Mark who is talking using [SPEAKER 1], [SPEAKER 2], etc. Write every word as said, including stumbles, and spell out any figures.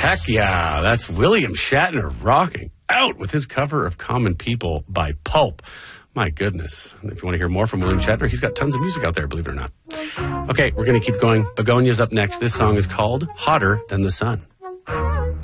[SPEAKER 1] Heck yeah, that's William Shatner rocking out with his cover of Common People by Pulp. My goodness. And if you want to hear more from William Shatner, he's got tons of music out there, believe it or not. Okay, we're going to keep going. Begonia's up next. This song is called Hotter Than the Sun.